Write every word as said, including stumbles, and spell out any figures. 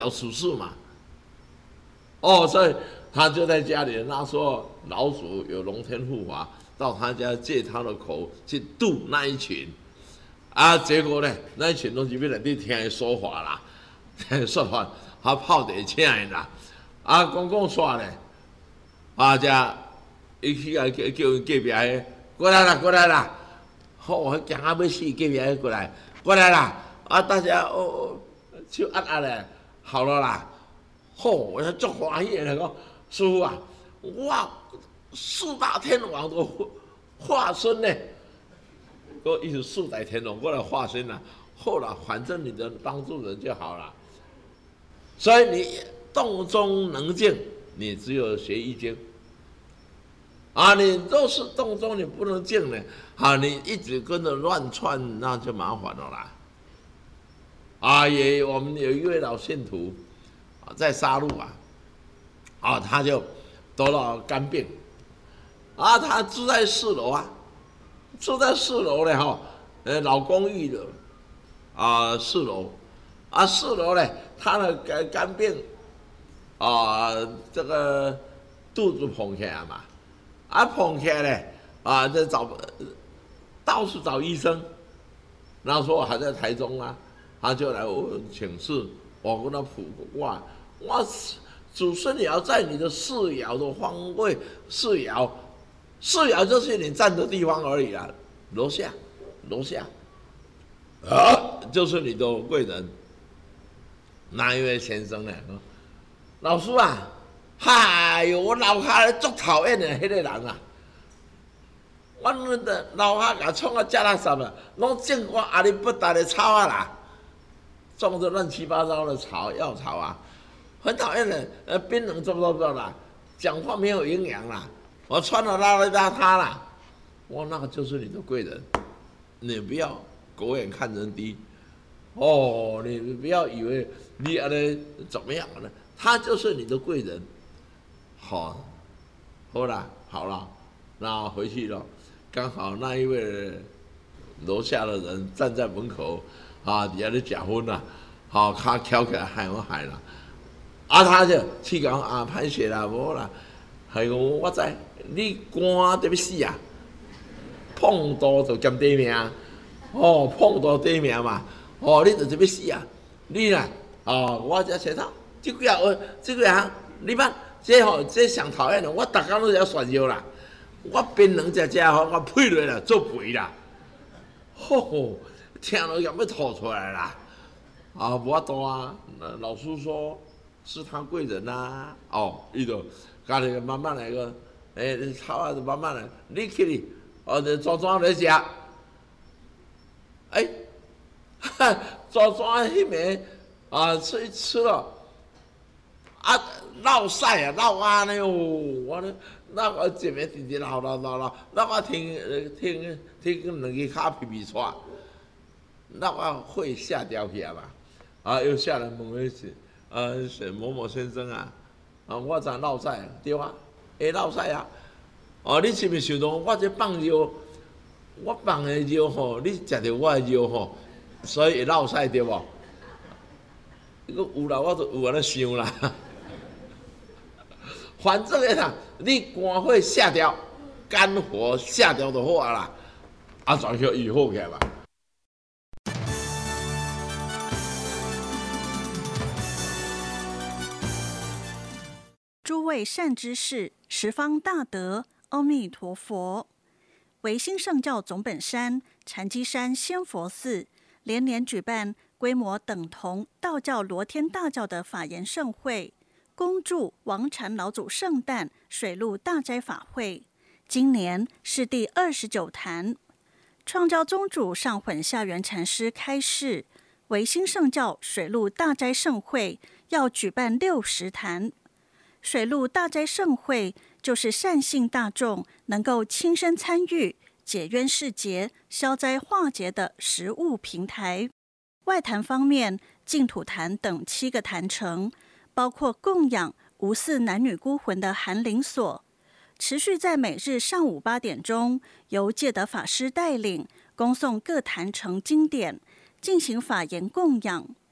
小处事嘛。哦，所以他就在家里。那时候老祖有龙天护法到他家借他的口去度那一群，啊，结果呢，那一群东西要来你听他说法啦，听他说法，他泡茶请因啦，啊，讲讲煞呢，啊，只伊去啊叫叫隔壁个过来啦，过来啦，好，惊啊要死，隔壁个过来，过来啦，啊，大家哦，手按按咧，好了啦。吼、哦！我足欢喜的讲，师傅啊，哇，四大天王的化身呢？我意思四大天王过来化身了。后来反正你能帮助人就好了。所以你洞中能静，你只有学易经。啊，你若是洞中你不能静呢，啊，你一直跟着乱窜，那就麻烦了啦。啊，也我们有一位老信徒。在沙鹿啊，啊，他就得了肝病，啊，他住在四楼啊，住在四楼呢哈，呃，老公寓的啊，四楼，啊，四楼呢，他的肝肝病啊，这个肚子捧起来嘛，啊，捧起来呢，啊，在找到处找医生，那时候还在台中啊，他就来我请示，我跟他卜卦。哇，祖孙也要在你的四爻的方位，四爻，四爻就是你站的地方而已啦，楼下，楼下，啊，就是你的贵人。那一位先生呢？老师啊，哎呦，我楼下足讨厌的迄个人啊，我那的楼下甲创啊遮垃圾啊，拢种我阿里不达的草啊啦，种着乱七八糟的草药草啊。很讨厌的，呃，槟榔做不做不做啦，讲话没有营养啦，我穿的邋里邋遢啦，我那个就是你的贵人，你不要狗眼看人低，哦，你不要以为你安尼怎么样呢？他就是你的贵人，好，好啦，好了，那回去了，刚好那一位楼下的人站在门口，啊，底下咧假婚啦，好，他翘起来喊我喊啦。啊，他就去讲啊，歹势啦，无啦，系讲我知，你肝得要死啊，碰到就兼得命，哦，碰到得命嘛，哦，你就得要死啊，你啦，哦，我这前头，这几下我这几下，你捌这吼、哦，这上讨厌的，我逐工都要炫耀啦，我槟榔食食吼，我配落啦做肥啦，吼、哦，听了要要吐出来啦，啊，无法度啊，老师说。是他贵人呐、啊，哦，伊就家里慢慢来个，诶、欸，草啊就慢慢来，你去哩，哦，就抓抓来食，哎、欸，抓抓迄暝啊，吃吃了，啊，落屎啊，落啊呢哟，我呢，那个一暝直直流流流流，那我听听听两个骹皮皮喘，那我会吓掉去啊嘛，啊，又下来问一次。呃，是某某先生啊，啊，我昨落屎对啊，会落屎啊。哦，你是毋是想到我这放尿，我放的尿吼，你食着我的尿吼，所以会落屎对无？如果有啦，我就有安尼想啦。反正个啦，你肝火下掉，肝火下掉就好啊啦，啊，全叫愈好起来嘛。 诸位善知识，十方大德，阿弥陀佛。维新圣教总本山禅机山仙佛寺连年举办规模等同道教罗天大教的法言盛会，恭祝王禅老祖圣诞水陆大斋法会，今年是第二十九坛。创教宗主上混下元禅师开示，维新圣教水陆大斋盛会要举办六十坛。水陆大斋盛会就是善信大众能够亲身参与解冤释结、消灾化解的实务平台。外坛方面，净土坛等七个坛城，包括供养无祀男女孤魂的寒灵所，持续在每日上午八点钟，由戒德法师带领恭诵各坛城经典，进行法言供养。